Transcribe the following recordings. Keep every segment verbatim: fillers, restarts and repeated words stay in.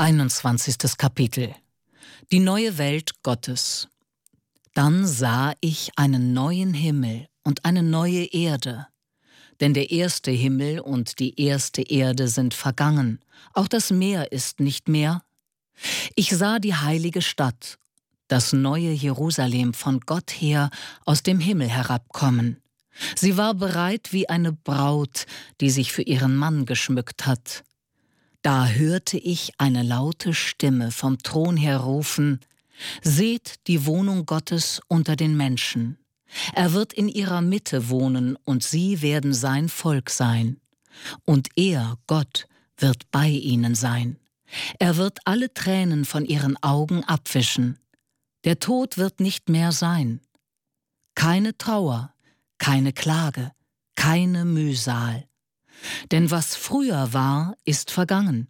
einundzwanzigstes Kapitel. Die neue Welt Gottes. Dann sah ich einen neuen Himmel und eine neue Erde. Denn der erste Himmel und die erste Erde sind vergangen, auch das Meer ist nicht mehr. Ich sah die heilige Stadt, das neue Jerusalem von Gott her aus dem Himmel herabkommen. Sie war bereit wie eine Braut, die sich für ihren Mann geschmückt hat. Da hörte ich eine laute Stimme vom Thron her rufen: Seht die Wohnung Gottes unter den Menschen. Er wird in ihrer Mitte wohnen, und sie werden sein Volk sein. Und er, Gott, wird bei ihnen sein. Er wird alle Tränen von ihren Augen abwischen. Der Tod wird nicht mehr sein. Keine Trauer, keine Klage, keine Mühsal. Denn was früher war, ist vergangen.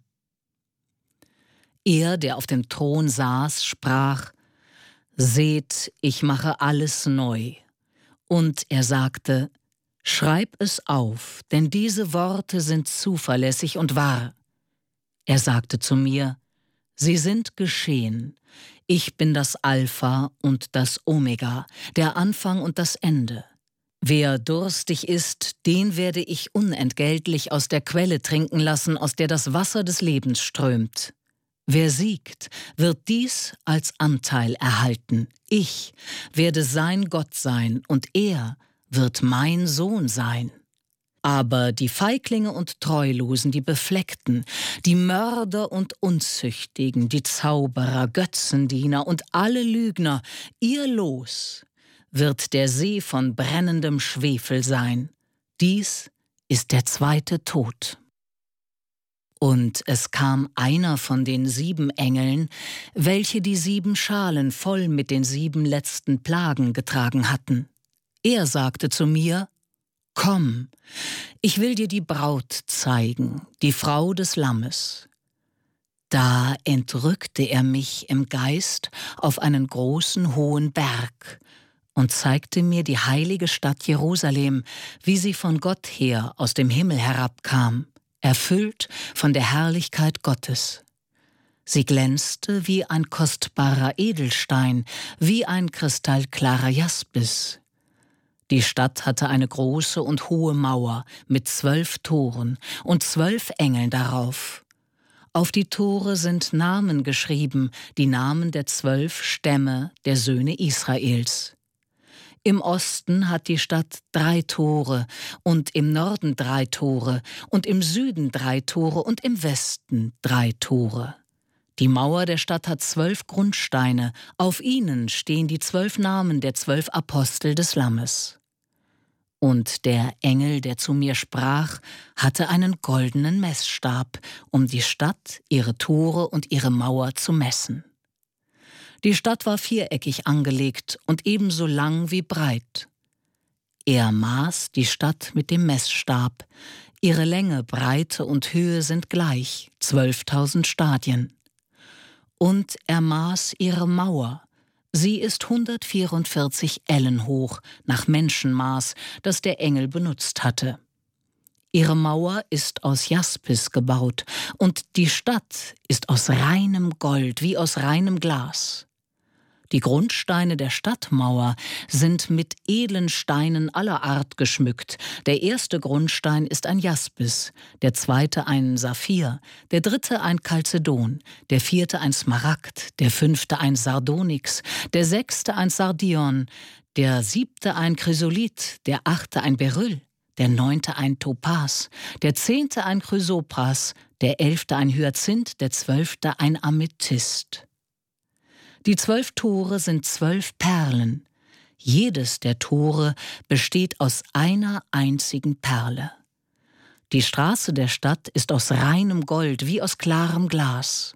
Er, der auf dem Thron saß, sprach: Seht, ich mache alles neu. Und er sagte: Schreib es auf, denn diese Worte sind zuverlässig und wahr. Er sagte zu mir: Sie sind geschehen. Ich bin das Alpha und das Omega, der Anfang und das Ende. Wer durstig ist, den werde ich unentgeltlich aus der Quelle trinken lassen, aus der das Wasser des Lebens strömt. Wer siegt, wird dies als Anteil erhalten. Ich werde sein Gott sein, und er wird mein Sohn sein. Aber die Feiglinge und Treulosen, die Befleckten, die Mörder und Unzüchtigen, die Zauberer, Götzendiener und alle Lügner, ihr Los wird der See von brennendem Schwefel sein. Dies ist der zweite Tod. Und es kam einer von den sieben Engeln, welche die sieben Schalen voll mit den sieben letzten Plagen getragen hatten. Er sagte zu mir: Komm, ich will dir die Braut zeigen, die Frau des Lammes. Da entrückte er mich im Geist auf einen großen, hohen Berg und zeigte mir die heilige Stadt Jerusalem, wie sie von Gott her aus dem Himmel herabkam, erfüllt von der Herrlichkeit Gottes. Sie glänzte wie ein kostbarer Edelstein, wie ein kristallklarer Jaspis. Die Stadt hatte eine große und hohe Mauer mit zwölf Toren und zwölf Engeln darauf. Auf die Tore sind Namen geschrieben, die Namen der zwölf Stämme der Söhne Israels. Im Osten hat die Stadt drei Tore und im Norden drei Tore und im Süden drei Tore und im Westen drei Tore. Die Mauer der Stadt hat zwölf Grundsteine, auf ihnen stehen die zwölf Namen der zwölf Apostel des Lammes. Und der Engel, der zu mir sprach, hatte einen goldenen Messstab, um die Stadt, ihre Tore und ihre Mauer zu messen. Die Stadt war viereckig angelegt und ebenso lang wie breit. Er maß die Stadt mit dem Messstab. Ihre Länge, Breite und Höhe sind gleich, zwölftausend Stadien. Und er maß ihre Mauer. Sie ist hundertvierundvierzig Ellen hoch, nach Menschenmaß, das der Engel benutzt hatte. Ihre Mauer ist aus Jaspis gebaut, und die Stadt ist aus reinem Gold, wie aus reinem Glas. Die Grundsteine der Stadtmauer sind mit edlen Steinen aller Art geschmückt. Der erste Grundstein ist ein Jaspis, der zweite ein Saphir, der dritte ein Chalcedon, der vierte ein Smaragd, der fünfte ein Sardonyx, der sechste ein Sardion, der siebte ein Chrysolit, der achte ein Beryl, der neunte ein Topas, der zehnte ein Chrysopras, der elfte ein Hyazinth, der zwölfte ein Amethyst. Die zwölf Tore sind zwölf Perlen. Jedes der Tore besteht aus einer einzigen Perle. Die Straße der Stadt ist aus reinem Gold, wie aus klarem Glas.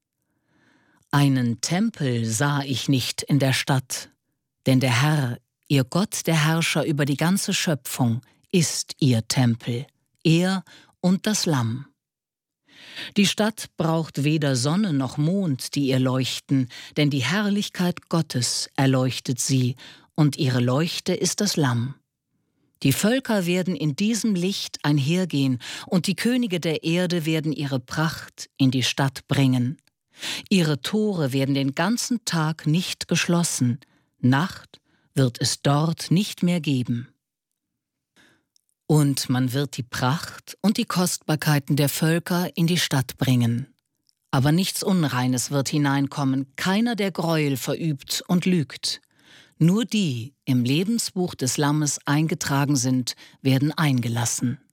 Einen Tempel sah ich nicht in der Stadt, denn der Herr, ihr Gott, der Herrscher über die ganze Schöpfung, ist ihr Tempel, er und das Lamm. Die Stadt braucht weder Sonne noch Mond, die ihr leuchten, denn die Herrlichkeit Gottes erleuchtet sie, und ihre Leuchte ist das Lamm. Die Völker werden in diesem Licht einhergehen, und die Könige der Erde werden ihre Pracht in die Stadt bringen. Ihre Tore werden den ganzen Tag nicht geschlossen, Nacht wird es dort nicht mehr geben. Und man wird die Pracht und die Kostbarkeiten der Völker in die Stadt bringen. Aber nichts Unreines wird hineinkommen, keiner, der Gräuel verübt und lügt. Nur die im Lebensbuch des Lammes eingetragen sind, werden eingelassen.